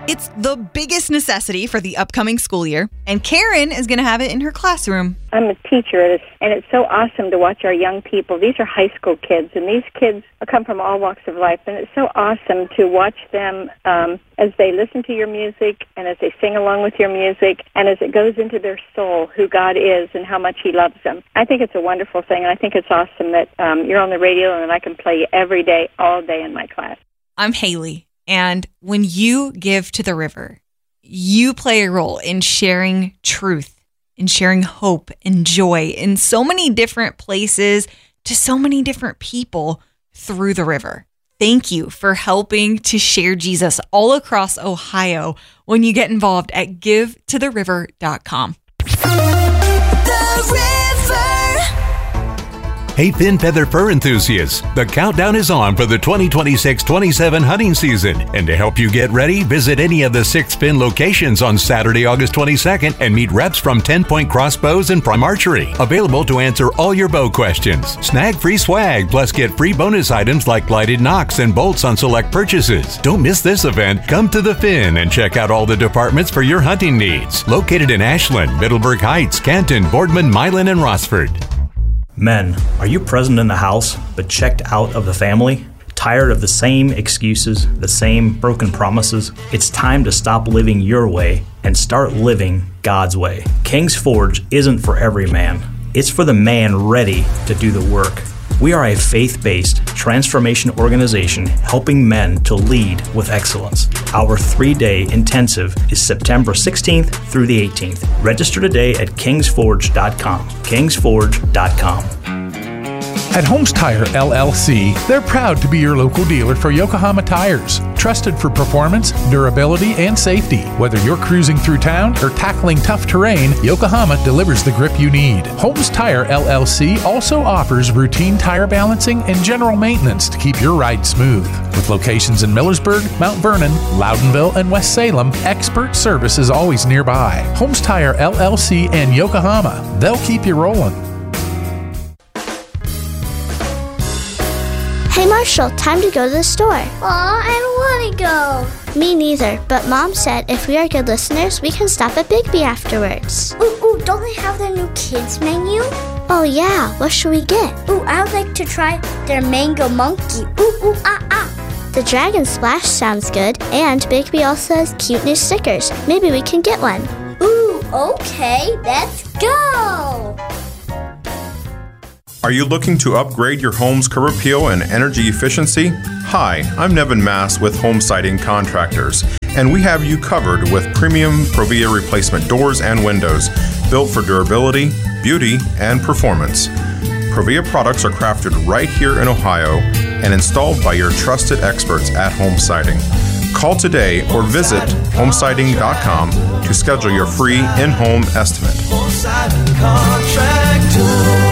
It's the biggest necessity for the upcoming school year, and Karen is going to have it in her classroom. I'm a teacher, and it's so awesome to watch our young people. These are high school kids, and these kids come from all walks of life, and it's so awesome to watch them as they listen to your music and as they sing along with your music and as it goes into their soul who God is and how much He loves them. I think it's a wonderful thing, and I think it's awesome that you're on the radio and that I can play every day, all day in my class. I'm Haley. And when you give to the river, you play a role in sharing truth, in sharing hope and joy in so many different places to so many different people through the river. Thank you for helping to share Jesus all across Ohio when you get involved at givetotheriver.com. Hey, Thin Feather Fur enthusiasts, the countdown is on for the 2026-27 hunting season. And to help you get ready, visit any of the 6 Finn locations on Saturday, August 22nd and meet reps from 10 Point Crossbows and Prime Archery. Available to answer all your bow questions. Snag free swag, plus get free bonus items like lighted nocks and bolts on select purchases. Don't miss this event. Come to the Finn and check out all the departments for your hunting needs. Located in Ashland, Middleburg Heights, Canton, Boardman, Milan, and Rossford. Men, are you present in the house but checked out of the family? Tired of the same excuses, the same broken promises? It's time to stop living your way and start living God's way. King's Forge isn't for every man. It's for the man ready to do the work. We are a faith-based transformation organization helping men to lead with excellence. Our 3-day intensive is September 16th through the 18th. Register today at kingsforge.com. kingsforge.com. At Holmes Tire LLC, they're proud to be your local dealer for Yokohama tires. Trusted for performance, durability, and safety. Whether you're cruising through town or tackling tough terrain, Yokohama delivers the grip you need. Holmes Tire LLC also offers routine tire balancing and general maintenance to keep your ride smooth. With locations in Millersburg, Mount Vernon, Loudonville, and West Salem, expert service is always nearby. Holmes Tire LLC and Yokohama. They'll keep you rolling. Hey Marshall, time to go to the store. Aw, I don't want to go. Me neither, but Mom said if we are good listeners, we can stop at Bigby afterwards. Ooh, don't they have their new kids menu? Oh yeah, what should we get? Ooh, I would like to try their mango monkey. Ooh, ah. The Dragon Splash sounds good, and Bigby also has cute new stickers. Maybe we can get one. Ooh, okay, let's go. Are you looking to upgrade your home's curb appeal and energy efficiency? Hi, I'm Nevin Mass with Home Siding Contractors, and we have you covered with premium Provia replacement doors and windows, built for durability, beauty, and performance. Provia products are crafted right here in Ohio and installed by your trusted experts at Home Siding. Call today or visit homesiding.com to schedule your free in-home estimate. Home Siding Contractors.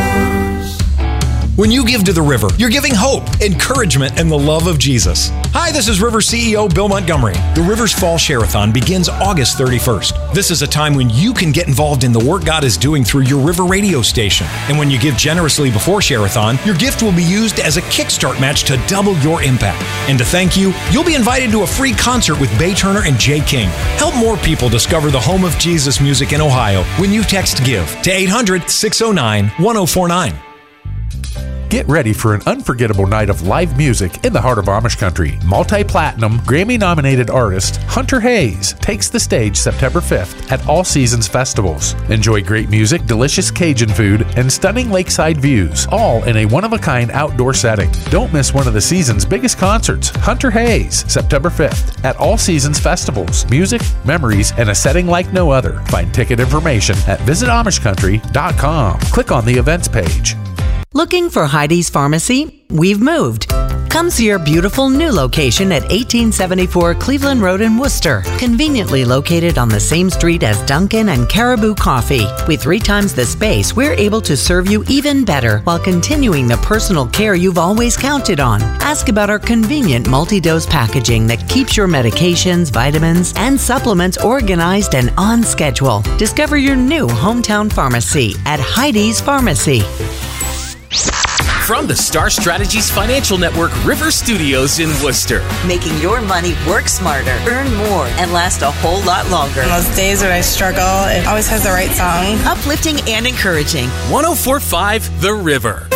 When you give to the river, you're giving hope, encouragement, and the love of Jesus. Hi, this is River CEO Bill Montgomery. The River's Fall Share-a-thon begins August 31st. This is a time when you can get involved in the work God is doing through your River radio station. And when you give generously before Share-a-thon, your gift will be used as a kickstart match to double your impact. And to thank you, you'll be invited to a free concert with Bay Turner and Jay King. Help more people discover the home of Jesus music in Ohio when you text GIVE to 800-609-1049. Get ready for an unforgettable night of live music in the heart of Amish country. Multi-platinum, Grammy-nominated artist Hunter Hayes takes the stage September 5th at All Seasons Festivals. Enjoy great music, delicious Cajun food, and stunning lakeside views, all in a one-of-a-kind outdoor setting. Don't miss one of the season's biggest concerts, Hunter Hayes, September 5th at All Seasons Festivals. Music, memories, and a setting like no other. Find ticket information at visitamishcountry.com. Click on the events page. Looking for Heidi's Pharmacy? We've moved. Come see our beautiful new location at 1874 Cleveland Road in Worcester, conveniently located on the same street as Dunkin' and Caribou Coffee. With 3 times the space, we're able to serve you even better while continuing the personal care you've always counted on. Ask about our convenient multi-dose packaging that keeps your medications, vitamins, and supplements organized and on schedule. Discover your new hometown pharmacy at Heidi's Pharmacy. From the Star Strategies Financial Network River Studios in Worcester. Making your money work smarter, earn more, and last a whole lot longer. On those days when I struggle, it always has the right song. Uplifting and encouraging. 104.5 The River.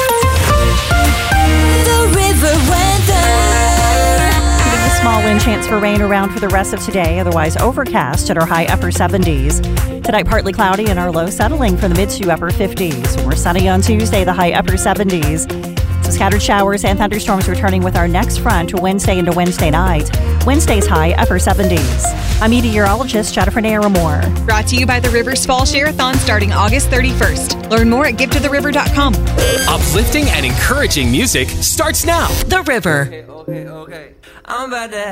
The River weather. Small wind chance for rain around for the rest of today, otherwise overcast at our high upper 70s. Tonight, partly cloudy and our low settling from the mid to upper 50s. We're sunny on Tuesday, the high upper 70s. So scattered showers and thunderstorms returning with our next front Wednesday into Wednesday night. Wednesday's high upper 70s. I'm meteorologist Jennifer Naramore. Brought to you by the Rivers Fall Share-a-thon starting August 31st. Learn more at givetotheriver.com. Uplifting and encouraging music starts now. The River. Okay. I'm about to